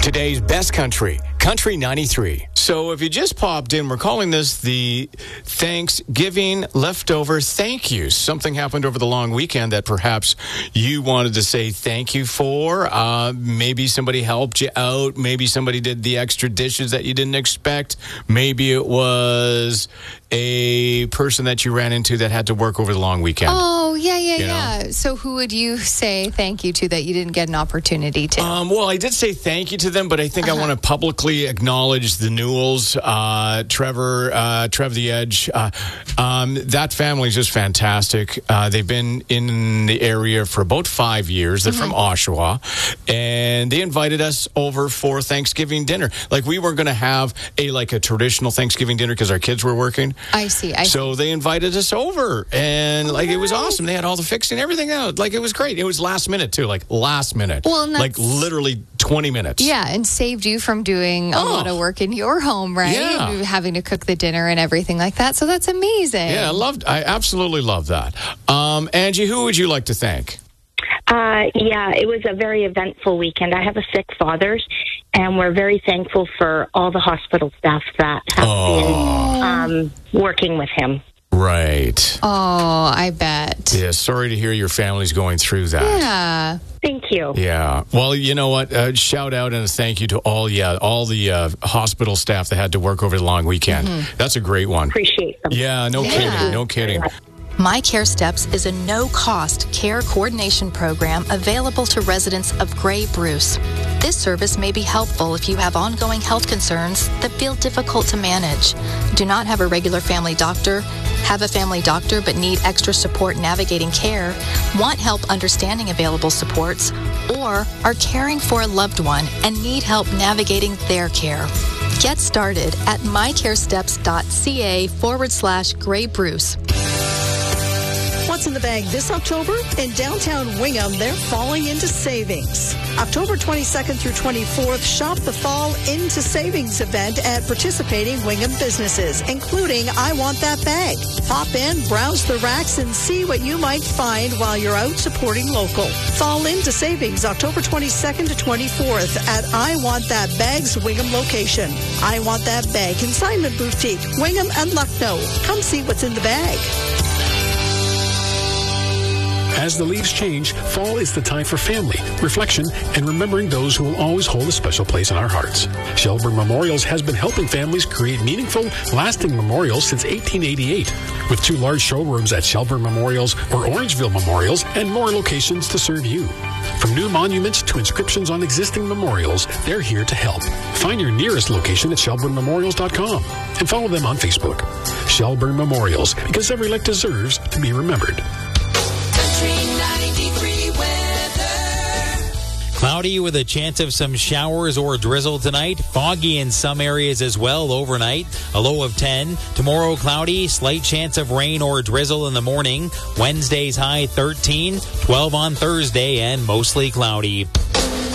Today's best country, Country 93. So if you just popped in, we're calling this the Thanksgiving leftover thank yous. Something happened over the long weekend that perhaps you wanted to say thank you for. Maybe somebody helped you out. Maybe somebody did the extra dishes that you didn't expect. Maybe it was a person that you ran into that had to work over the long weekend. Oh, yeah. So who would you say thank you to that you didn't get an opportunity to? Well, I did say thank you to them, but I think I want to publicly acknowledge the Newells, Trev the Edge. That family is just fantastic. They've been in the area for about 5 years. They're from Oshawa, and they invited us over for Thanksgiving dinner. Like, we weren't going to have a traditional Thanksgiving dinner because our kids were working. I see. So they invited us over, and it was awesome. They had all the fixing, everything out. It was great. It was last minute too, last minute. Well, literally 20 minutes. Yeah, and saved you from doing a lot of work in your home, right? Yeah. Having to cook the dinner and everything like that. So that's amazing. Yeah, I absolutely love that. Angie, who would you like to thank? It was a very eventful weekend. I have a sick father, and we're very thankful for all the hospital staff that have been working with him. Right. Oh, I bet. Yeah, sorry to hear your family's going through that. Yeah. Thank you. Yeah. Well, you know what? Shout out and a thank you to all the hospital staff that had to work over the long weekend. That's a great one. Appreciate them. Yeah, no kidding. My Care Steps is a no-cost care coordination program available to residents of Grey Bruce. This service may be helpful if you have ongoing health concerns that feel difficult to manage, do not have a regular family doctor, have a family doctor but need extra support navigating care, want help understanding available supports, or are caring for a loved one and need help navigating their care. Get started at mycaresteps.ca/Grey Bruce. What's in the bag this October? In downtown Wingham, they're falling into savings. October 22nd through 24th, shop the Fall Into Savings event at participating Wingham businesses, including I Want That Bag. Pop in, browse the racks, and see what you might find while you're out supporting local. Fall Into Savings, October 22nd to 24th at I Want That Bag's Wingham location. I Want That Bag Consignment Boutique, Wingham and Lucknow. Come see what's in the bag. As the leaves change, fall is the time for family, reflection, and remembering those who will always hold a special place in our hearts. Shelburne Memorials has been helping families create meaningful, lasting memorials since 1888, with 2 large showrooms at Shelburne Memorials or Orangeville Memorials and more locations to serve you. From new monuments to inscriptions on existing memorials, they're here to help. Find your nearest location at shelburnememorials.com and follow them on Facebook. Shelburne Memorials, because every life deserves to be remembered. Cloudy with a chance of some showers or drizzle tonight. Foggy in some areas as well overnight. A low of 10. Tomorrow cloudy. Slight chance of rain or drizzle in the morning. Wednesday's high 13. 12 on Thursday and mostly cloudy.